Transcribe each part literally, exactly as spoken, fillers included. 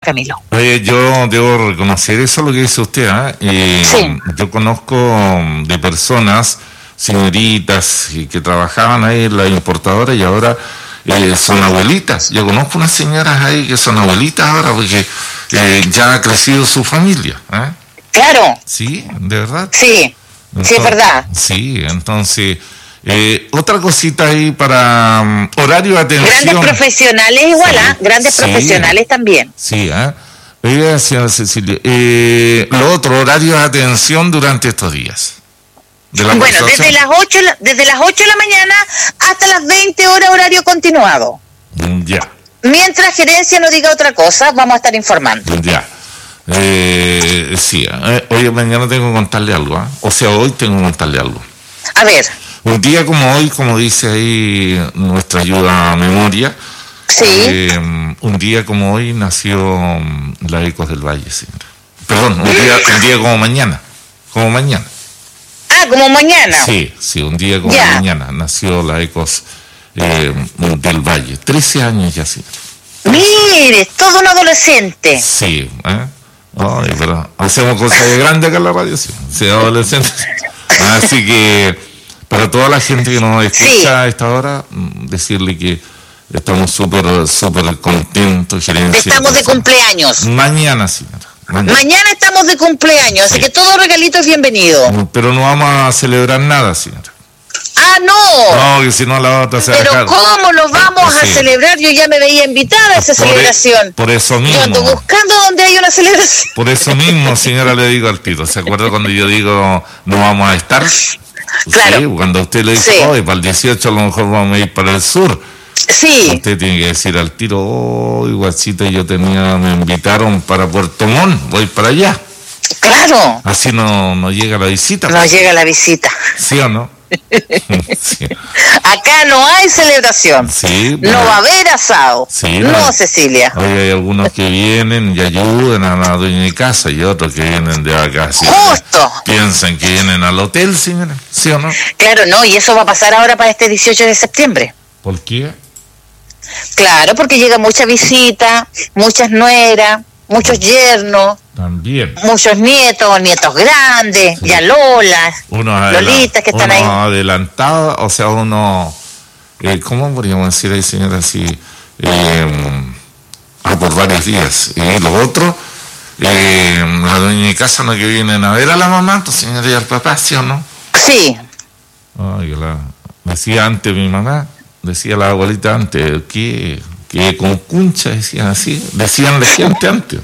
Camilo. Oye, yo debo reconocer eso lo que dice usted, ¿eh? Eh, Sí. Yo conozco de personas, señoritas, y que trabajaban ahí en la importadora y ahora eh, son abuelitas. Yo conozco unas señoras ahí que son abuelitas ahora porque eh, ya ha crecido su familia, ¿eh? Claro. Sí, de verdad. Sí, Entonces, sí, es verdad. Sí, entonces, eh, otra cosita ahí para um, horario de atención. Grandes profesionales igual, ¿ah? Sí, Grandes sí. profesionales también. Sí, ¿eh? Oiga, señora Cecilia, eh, lo otro, horario de atención durante estos días. De la Bueno, conversación. desde las ocho, desde las ocho de la mañana hasta las veinte horas horario continuado. Mm, Ya, Mientras gerencia no diga otra cosa, vamos a estar informando. ya. Eh, sí, eh, oye, mañana tengo que contarle algo, ¿eh? O sea, hoy tengo que contarle algo. A ver, Un día como hoy, como dice ahí nuestra ayuda a memoria, sí. eh, un día como hoy nació mm, la Ecos del Valle, señora. Perdón, un día, un día como mañana, como mañana. Ah, como mañana. Sí, sí, un día como Ya. mañana nació la Ecos eh, del Valle. trece años ya, señora. Mire, todo un adolescente. Sí, ¿eh? Ay, pero hacemos cosas de grande acá en la radio, sí, sí, adolescentes. Así que para toda la gente que nos escucha Sí. a esta hora, mm, decirle que estamos súper, súper contentos, gerencia. Estamos de cumpleaños. Mañana, señora. Mañana. Mañana estamos de cumpleaños, así Sí. que todo regalito es bienvenido. Pero no vamos a celebrar nada, señora. Ah, no. No, que si no la otra se va a Pero dejar. ¿cómo lo vamos a Sí. celebrar? Yo ya me veía invitada a esa Por e- celebración. Por eso Yo ando mismo. buscando donde hay una celebración. Por eso mismo, señora, le digo al tiro. ¿Se acuerda cuando yo digo no vamos a estar? Claro. Sí, cuando usted le dice, Sí. hoy para el dieciocho a lo mejor vamos a ir para el sur. Sí, Usted tiene que decir al tiro, oh, igualcita, yo tenía, me invitaron para Puerto Montt, voy para allá. claro. Así no, no llega la visita. Nos llega la visita. ¿Sí o no? Sí. Acá no hay celebración. Sí, No bueno. va a haber asado. Sí, no, no. Cecilia. Hoy hay algunos que vienen y ayudan a la dueña de casa y otros que vienen de vacaciones. Justo. Piensan que vienen al hotel, señora. ¿Sí o no? Claro, no, y eso va a pasar ahora para este dieciocho de septiembre. ¿Por qué? Claro, porque llega mucha visita, muchas nueras, muchos yernos, También. muchos nietos, nietos grandes, Sí. ya Lolas, Unos adela- Lolitas que están unos ahí. adelantados, o sea, uno, eh, ¿cómo podríamos decir ahí, señora? Así, eh, ah, por varios días. Y los otros, eh, la dueña de casa no que vienen a ver a la mamá, entonces, señora, y al papá, ¿sí o no? Sí, Ay, la, decía antes mi mamá, decía la abuelita antes, que, que con cuncha decían así, decían la gente antes.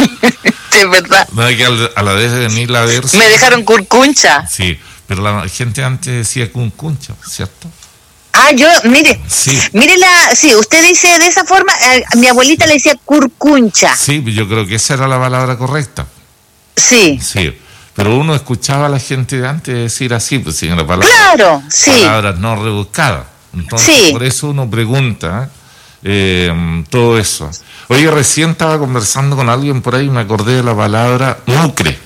es verdad. No hay que al- a la vez de venirla a ver. Me dejaron curcuncha. Sí, pero la gente antes decía con cuncha, ¿cierto? Ah, yo, mire, Sí. mire la, sí, usted dice de esa forma, eh, mi abuelita le decía curcuncha. Sí, yo creo que esa era la palabra correcta. Sí, Sí, pero uno escuchaba a la gente de antes decir así, pues señora, palabras, claro, sí, palabras no rebuscadas. Entonces, Sí. por eso uno pregunta eh, todo eso. Oye, recién estaba conversando con alguien por ahí y me acordé de la palabra mucre.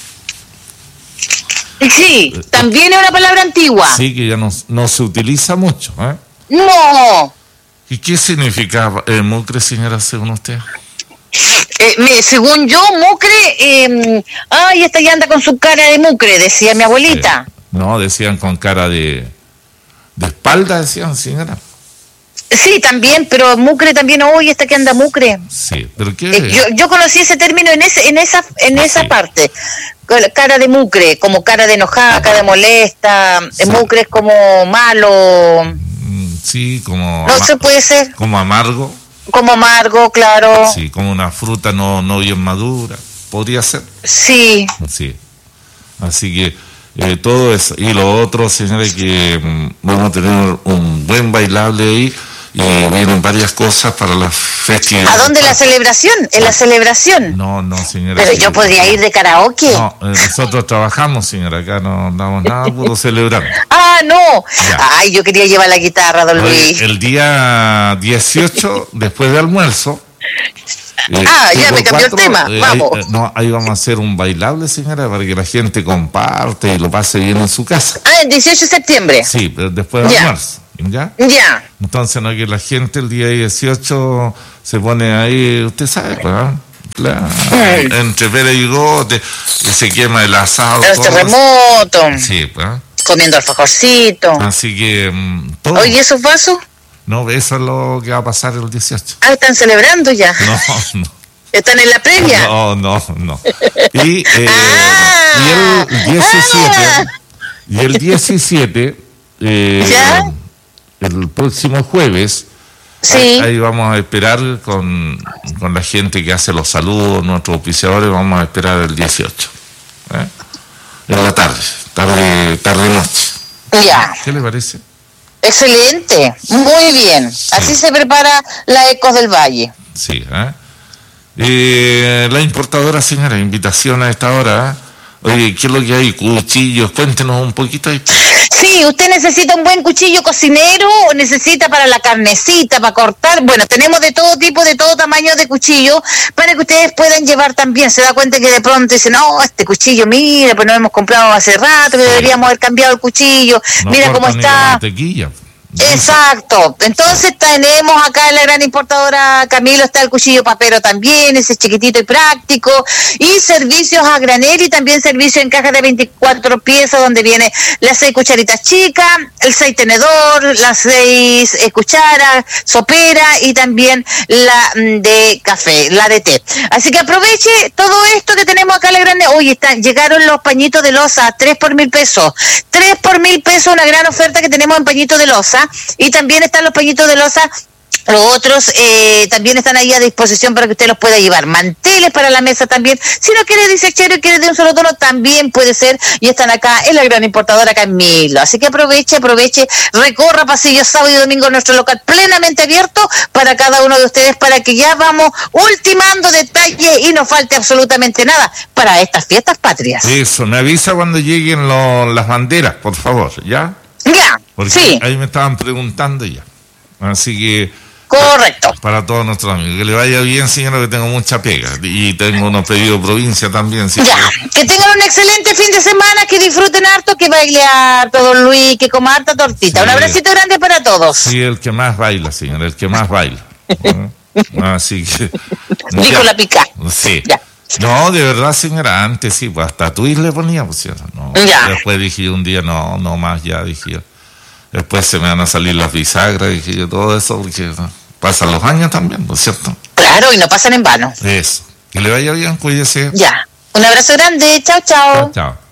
sí, también es una palabra antigua. Sí, que ya no, no se utiliza mucho. ¿eh? No, ¿Y qué significa eh, mucre, señora, según usted? eh, me- según yo, mucre, eh, ay, esta ya anda con su cara de mucre, decía mi abuelita. Eh, no, decían con cara de, de espalda, decían, señora. Sí, también, pero mucre también, hoy esta que anda mucre. Sí, pero ¿qué? Eh, yo, yo conocí ese término en ese, en esa, en Ah, esa sí. parte. Con la cara de mucre, como cara de enojada, cara de molesta. Sí. Eh, Mucre es como malo. Mm, sí, como, No ama- se puede ser. como amargo. Como amargo, claro. Sí, como una fruta no, no bien madura. Podría ser. Sí. Sí. Así que eh, todo eso. Y lo otro, señores, que mm, vamos a tener un buen bailable ahí. Y vienen varias cosas para la festividad. ¿A dónde la celebración? En la celebración. No, no, señora. Pero sí. yo podría ir de karaoke. No, eh, nosotros trabajamos, señora. Acá no damos nada, puro celebrar. Ah, no. Ya. Ay, yo quería llevar la guitarra, don Oye, Luis. el día dieciocho, después de almuerzo. eh, Ah, ya, cinco me cambió el cuatro, tema, eh, vamos. Ahí, eh, no, ahí vamos a hacer un bailable, señora, para que la gente comparte y lo pase bien en su casa. Ah, el dieciocho de septiembre. Sí, pero después de Ya. almuerzo. ¿Ya? Ya. Entonces, no que la gente el día dieciocho se pone ahí, usted sabe, pues, ¿ah? Claro, mm. entre Pera y Gote, y se quema el asado. El terremoto. Sí, pues. Comiendo alfajorcito. Así que... todo. Oye, ¿esos vasos? No, eso es lo que va a pasar el dieciocho. Ah, ¿están celebrando ya? No, no. ¿Están en la previa? No, no, no. Y, eh, ah, y el diecisiete... Ah. Y el diecisiete... Eh, ¿ya? El próximo jueves... Sí. Ahí, ahí vamos a esperar con, con la gente que hace los saludos, nuestros auspiciadores, vamos a esperar el dieciocho. ¿Eh? En la tarde, tarde, tarde noche. Ya. ¿Qué le parece? Excelente, muy bien. Sí. Así se prepara la Ecos del Valle. Sí, ¿eh? Eh, la importadora, señora, invitación a esta hora. ¿Eh? Oye, ¿qué es lo que hay? Cuchillos, cuéntenos un poquito ahí. Sí, usted necesita un buen cuchillo cocinero o necesita para la carnecita, para cortar. Bueno, tenemos de todo tipo, de todo tamaño de cuchillo para que ustedes puedan llevar también. Se da cuenta que de pronto dicen, no, este cuchillo, mira, pues no hemos comprado hace rato, que deberíamos haber cambiado el cuchillo. No mira cómo está. Exacto, entonces tenemos acá en la gran importadora Camilo, está el cuchillo papero también, ese chiquitito y práctico, y servicios a granel y también servicio en caja de veinticuatro piezas donde viene las seis cucharitas chicas, el seis tenedor, las seis eh, cucharas, sopera y también la de café, la de té. Así que aproveche todo esto que tenemos acá en la gran. Oye, están, llegaron los pañitos de loza, tres por mil pesos, tres por mil pesos, una gran oferta que tenemos en pañitos de loza. Y también están los pañitos de loza, los otros eh, también están ahí a disposición para que usted los pueda llevar. Manteles para la mesa también. Si no quiere disechero y quiere de un solo tono, también puede ser. Y están acá en la gran importadora Camilo. Así que aproveche, aproveche, recorra pasillos sábado y domingo nuestro local plenamente abierto para cada uno de ustedes, para que ya vamos ultimando detalles y no falte absolutamente nada para estas fiestas patrias. Eso, me avisa cuando lleguen lo, las banderas, por favor, ¿ya? Ya, porque sí. Ahí me estaban preguntando ya. Así que... Correcto. Para, para todos nuestros amigos. Que le vaya bien, señora, que tengo mucha pega. Y tengo unos pedidos de provincia también. ¿Sí? Ya, que tengan un excelente fin de semana, que disfruten harto, que baile harto, don Luis, que coma harta tortita. Sí. Un abracito grande para todos. Sí, el que más baila, señora, el que más baila. Así que... Dijo la pica. Sí. Ya. No, de verdad, señora, antes sí, pues hasta twist le ponía, pues cierto. No, ya. Después dije yo un día, no, no más, ya dije yo. Después se me van a salir las bisagras, dije yo, todo eso, porque ¿no? Pasan los años también, ¿no es cierto? Claro, y no pasan en vano. Eso. Que le vaya bien, cuídese. Ya. Un abrazo grande, chao, chao. Chao, chao.